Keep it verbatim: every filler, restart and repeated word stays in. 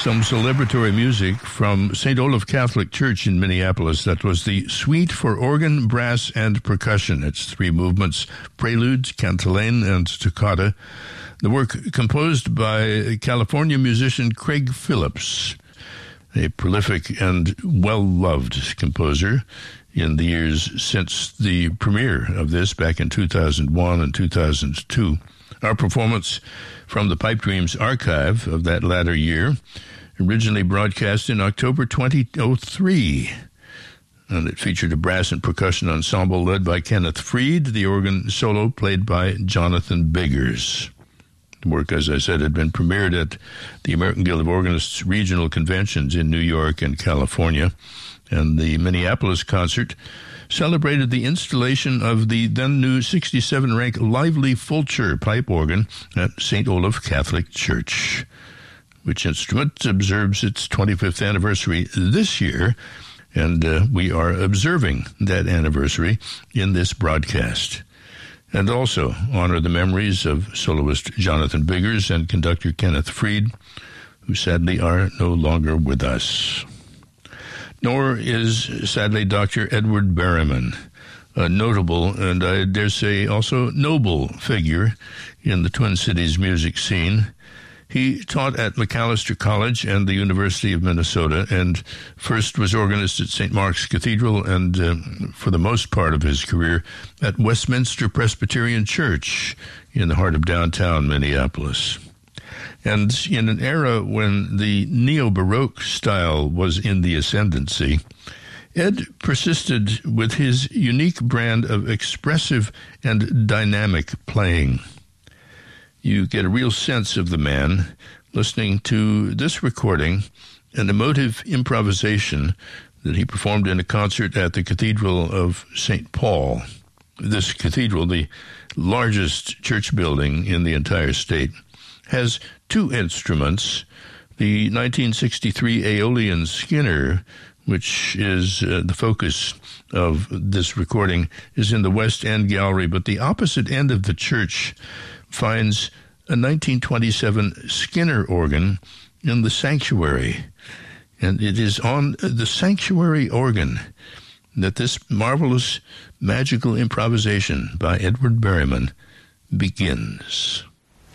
some celebratory music from Saint Olaf Catholic Church in Minneapolis. That was the Suite for Organ, Brass, and Percussion. It's three movements, prelude, cantilene, and toccata. The work composed by California musician Craig Phillips, a prolific and well-loved composer in the years since the premiere of this back in two thousand one and two thousand two. Our performance from the Pipe Dreams archive of that latter year, originally broadcast in October twenty oh three, and it featured a brass and percussion ensemble led by Kenneth Freed, the organ solo played by Jonathan Biggers. The work, as I said, had been premiered at the American Guild of Organists regional conventions in New York and California, and the Minneapolis concert celebrated the installation of the then-new sixty-seven rank Lively Fulcher pipe organ at Saint Olaf Catholic Church, which instrument observes its twenty-fifth anniversary this year, and uh, we are observing that anniversary in this broadcast. And also honor the memories of soloist Jonathan Biggers and conductor Kenneth Freed, who sadly are no longer with us. Nor is, sadly, Doctor Edward Berryman, a notable and I dare say also noble figure in the Twin Cities music scene. He taught at Macalester College and the University of Minnesota, and first was organist at Saint Mark's Cathedral, and uh, for the most part of his career at Westminster Presbyterian Church in the heart of downtown Minneapolis. And in an era when the neo-Baroque style was in the ascendancy, Ed persisted with his unique brand of expressive and dynamic playing. You get a real sense of the man listening to this recording, an emotive improvisation that he performed in a concert at the Cathedral of Saint Paul. This cathedral, the largest church building in the entire state, has two instruments. The nineteen sixty-three Aeolian Skinner, which is uh, the focus of this recording, is in the West End Gallery, but the opposite end of the church finds a nineteen twenty-seven Skinner organ in the sanctuary. And it is on the sanctuary organ that this marvelous magical improvisation by Edward Berryman begins.